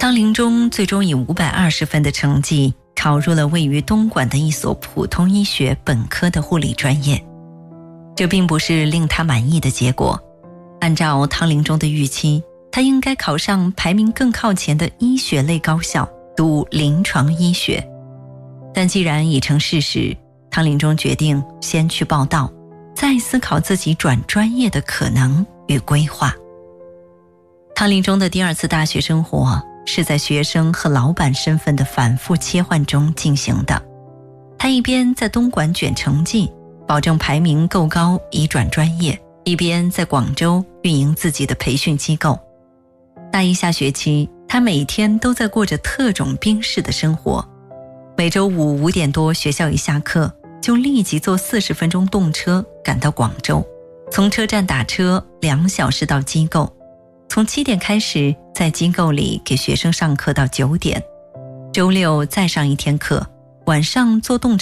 汤林中最终以520分的成绩考入了位于东莞的一所普通医学本科的护理专业。这并不是令他满意的结果，按照汤林中的预期，他应该考上排名更靠前的医学类高校读临床医学。但既然已成事实，汤林中决定先去报到，再思考自己转专业的可能与规划。汤林中的第二次大学生活是在学生和老板身份的反复切换中进行的。他一边在东莞卷成绩，保证排名够高以转专业，一边在广州运营自己的培训机构。大一下学期，他每天都在过着特种兵式的生活。每周五5点多学校一下课，就立即坐40分钟动车赶到广州，从车站打车2小时到机构，从7点开始在机构里给学生上课到9点，周六再上一天课，晚上坐动车